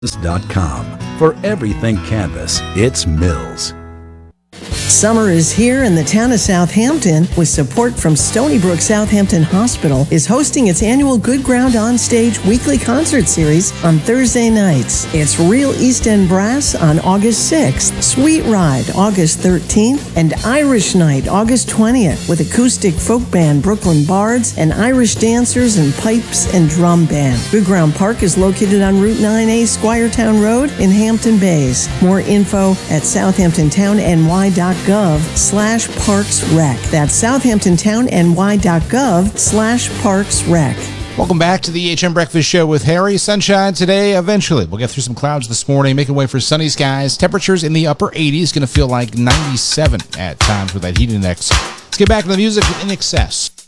Mills.com. For everything Canvas, it's Mills. Summer is here, and the town of Southampton, with support from Stony Brook Southampton Hospital, is hosting its annual Good Ground On Stage weekly concert series on Thursday nights. It's Real East End Brass on August 6th, Sweet Ride August 13th, and Irish Night August 20th, with acoustic folk band Brooklyn Bards and Irish dancers and pipes and drum band. Good Ground Park is located on Route 9A, Squiretown Road in Hampton Bays. More info at southamptontowny.gov/parksrec. That's southamptontowny.gov/parksrec. Welcome back to the EHM Breakfast Show with Harry. Sunshine today, eventually. We'll get through some clouds this morning, making way for sunny skies. Temperatures in the upper 80s, going to feel like 97 at times with that heat index. Let's get back to the music with In Excess.